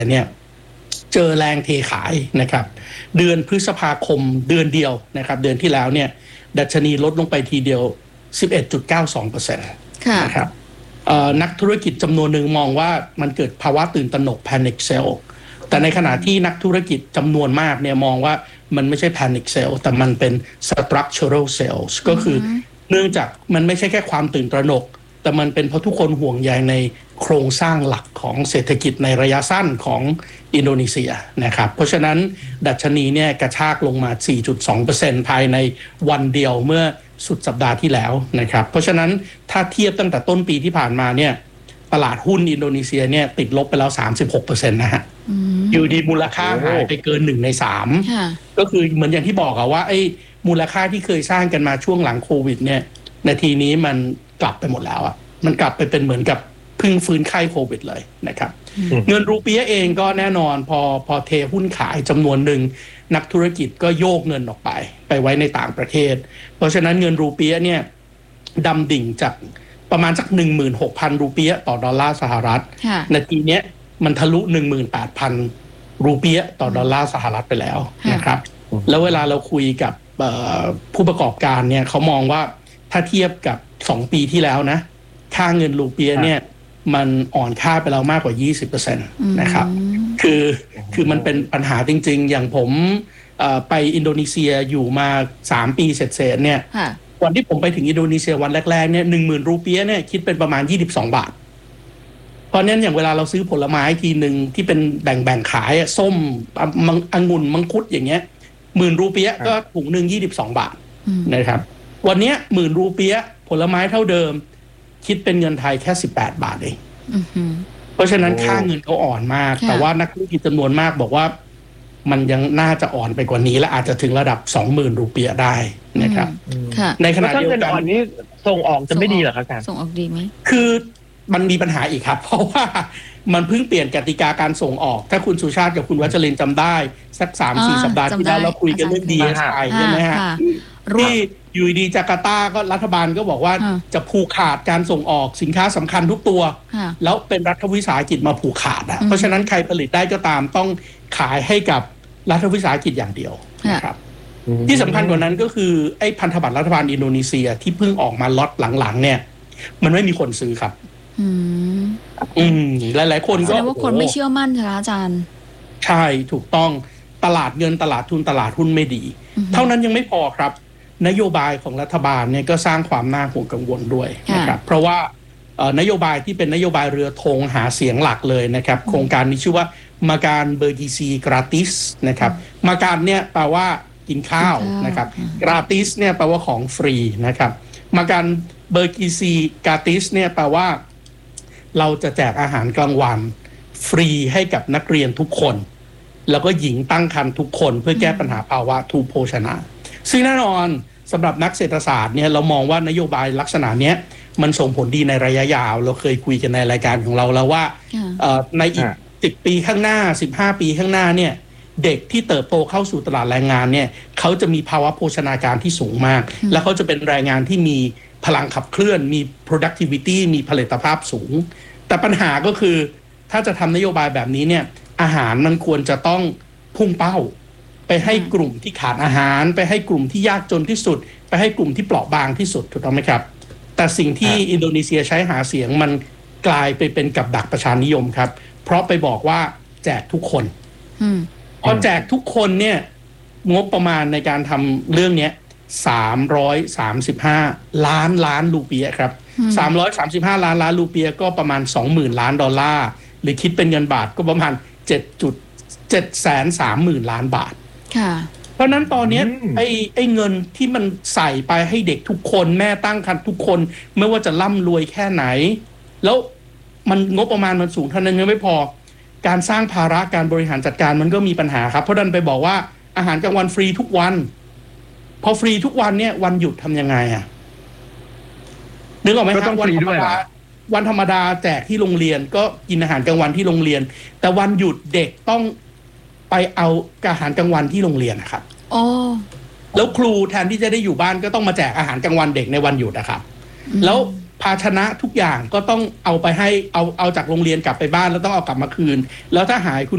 เนี่ยเจอแรงเทขายนะครับเดือนพฤษภาคมเดือนเดียวนะครับเดือนที่แล้วเนี่ยดัชนีลดลงไปทีเดียว 11.92% นะครับนักธุรกิจจำนวนหนึ่งมองว่ามันเกิดภาวะตื่นตระหนก panic sell แต่ในขณะที่นักธุรกิจจำนวนมากเนี่ยมองว่ามันไม่ใช่ panic sell แต่มันเป็น structural sales ก็คือเนื่องจากมันไม่ใช่แค่ความตื่นตระหนกแต่มันเป็นเพราะทุกคนห่วงใยในโครงสร้างหลักของเศรษฐกิจในระยะสั้นของอินโดนีเซียนะครับเพราะฉะนั้นดัชนีเนี่ยกระชากลงมา 4.2% ภายในวันเดียวเมื่อสุดสัปดาห์ที่แล้วนะครับเพราะฉะนั้นถ้าเทียบตั้งแต่ต้นปีที่ผ่านมาเนี่ยตลาดหุ้นอินโดนีเซียเนี่ยติดลบไปแล้ว 36% นะฮะอยู่ดีมูลค่าหายไปเกิน1 ใน 3ก็คือเหมือนอย่างที่บอกอะว่าไอ้มูลค่าที่เคยสร้างกันมาช่วงหลังโควิดเนี่ยนาทีนี้มันกลับไปหมดแล้วอะมันกลับไปเป็นเหมือนกับเพิ่งฟื้นไข้โควิดเลยนะครับเงินรูเปียเองก็แน่นอนพอเทหุ้นขายจำนวนหนึ่งนักธุรกิจก็โยกเงินออกไปไว้ในต่างประเทศเพราะฉะนั้นเงินรูเปียเนี่ยดำดิ่งจากประมาณสัก 16,000 รูเปียต่อดอลลาร์สหรัฐนาทีนี้มันทะลุ 18,000 รูเปียต่อดอลลาร์สหรัฐไปแล้วนะครับแล้วเวลาเราคุยกับผู้ประกอบการเนี่ยเขามองว่าถ้าเทียบกับ2 ปีที่แล้วนะค่าเงินรูเปียเนี่ยมันอ่อนค่าไปแล้วมากกว่า 20% นะครับคือมันเป็นปัญหาจริงๆอย่างผมไปอินโดนีเซียอยู่มา3 ปีเศษๆเนี่ยวันที่ผมไปถึงอินโดนีเซียวันแรกๆเนี่ย 10,000 รูเปียเนี่ยคิดเป็นประมาณ22 บาทเพราะนั้นอย่างเวลาเราซื้อผลไม้ทีนึงที่เป็นแบ่งขายส้มองุ่นมังคุดอย่างเงี้ย10,000 รูเปียก็ถุงนึง22 บาทนะครับวันนี้10,000 รูเปียผลไม้เท่าเดิมคิดเป็นเงินไทยแค่18 บาทเองเพราะฉะนั้นค่าเงินเขาอ่อนมากแต่ว่านักธุรกิจจำนวนมากบอกว่ามันยังน่าจะอ่อนไปกว่านี้และอาจจะถึงระดับ 20,000 รูเปียได้นะครับในขณะเดียวกันนี้ส่งออกจะไม่ดีเหรอครับอาจารย์ส่งออกดีไหมคือมันมีปัญหาอีกครับเพราะว่ามันเพิ่งเปลี่ยนกติกาการส่งออกถ้าคุณสุชาติกับคุณวัชรินทร์จำได้สัก 3-4 สัปดาห์ที่แล้วเราคุยกันเรื่อง DSI ใช่ไหมฮะที่อยู่ดีจาการ์ตาก็รัฐบาลก็บอกว่าจะผูกขาดการส่งออกสินค้าสำคัญทุกตัวแล้วเป็นรัฐวิสาหกิจมาผูกขาดอ่ะเพราะฉะนั้นใครผลิตได้ก็ตามต้องขายให้กับรัฐวิสาหกิจอย่างเดียวนะครับที่สำคัญกว่านั้นก็คือไอ้พันธบัตรรัฐบาลอินโดนีเซียที่เพิ่งออกมาล็อตหลังๆเนี่ยมันไม่มีคนซื้อครับหลายๆคนก็แสดงว่าคนไม่เชื่อมั่นใช่ไหมอาจารย์ใช่ถูกต้องตลาดเงินตลาดทุนตลาดหุ้นไม่ดีเท่านั้นยังไม่พอครับนโยบายของรัฐบาลเนี่ยก็สร้างความน่าห่วงกังวลด้วยนะครับเพราะว่านโยบายที่เป็นนโยบายเรือธงหาเสียงหลักเลยนะครับโครงการนี้ชื่อว่ามาการเบอร์กีซีกราติสนะครับมาการเนี่ยแปลว่ากินข้าวนะครับกราติสเนี่ยแปลว่าของฟรีนะครับมาการเบอร์กีซีกราติสเนี่ยแปลว่าเราจะแจกอาหารกลางวันฟรีให้กับนักเรียนทุกคนแล้วก็หญิงตั้งครรภ์ทุกคนเพื่อแก้ปัญหาภาวะทุพโภชนาซึ่งแน่นอนสำหรับนักเศรษฐศาสตร์เนี่ยเรามองว่านโยบายลักษณะนี้มันส่งผลดีในระยะยาวเราเคยคุยกันในรายการของเราแล้วว่าในอีก10 ปีข้างหน้า15 ปีข้างหน้าเนี่ยเด็กที่เติบโตเข้าสู่ตลาดแรงงานเนี่ยเขาจะมีภาวะโภชนาการที่สูงมากและเขาจะเป็นแรงงานที่มีพลังขับเคลื่อนมี productivity มีผลิตภาพสูงแต่ปัญหาก็คือถ้าจะทำนโยบายแบบนี้เนี่ยอาหารมันควรจะต้องพุ่งเป้าไปให้กลุ่มที่ขาดอาหารไปให้กลุ่มที่ยากจนที่สุดไปให้กลุ่มที่เปราะบางที่สุดถูกต้องไหมครับแต่สิ่งที่อินโดนีเซียใช้หาเสียงมันกลายไปเป็นกับดักประชานิยมครับเพราะไปบอกว่าแจกทุกคนพอแจกทุกคนเนี่ยงบประมาณในการทำเรื่องนี้335 ล้านรูเปียครับ335 ล้านรูเปียก็ประมาณ 20,000 ล้านดอลลาร์หรือคิดเป็นเงินบาทก็ประมาณ 730,000 ล้านบาทเพราะนั้นตอนนี้ไอ้เงินที่มันใส่ไปให้เด็กทุกคนแม่ตั้งครรภ์ทุกคนไม่ว่าจะร่ำรวยแค่ไหนแล้วมันงบประมาณมันสูงเท่านั้นยังไม่พอการสร้างภาระการบริหารจัดการมันก็มีปัญหาครับเพราะดันไปบอกว่าอาหารกลางวันฟรีทุกวันพอฟรีทุกวันเนี่ยวันหยุดทำยังไงอ่ะนึกออกไหมครับวันธรรมดาแจกที่โรงเรียนก็กินอาหารกลางวันที่โรงเรียนแต่วันหยุดเด็กต้องไปเอาอาหารกลางวันที่โรงเรียนนะครับแล้วครูแทนที่จะได้อยู่บ้านก็ต้องมาแจกอาหารกลางวันเด็กในวันหยุดนะครับแล้วภาชนะทุกอย่างก็ต้องเอาไปให้เอาจากโรงเรียนกลับไปบ้านแล้วต้องเอากลับมาคืนแล้วถ้าหายคุณ